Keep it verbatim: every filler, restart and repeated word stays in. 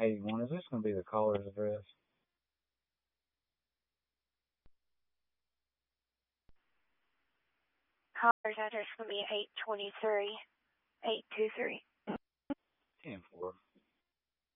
eighty-one. Is this going to be the caller's address? Caller's address will be eight twenty-three, eight two three. ten four.